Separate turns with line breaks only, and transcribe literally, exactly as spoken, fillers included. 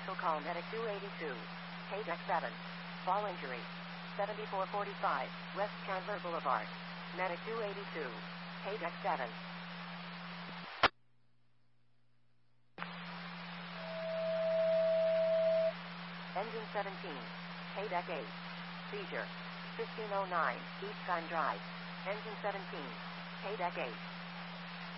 Special call Medic two eighty-two. K deck seven. Fall injury. seventy-four forty-five, West Chandler Boulevard. Medic two eighty-two. K deck seven. Engine seventeen. K deck eight. Seizure. fifteen oh nine, East Time Drive. Engine seventeen. K deck eight.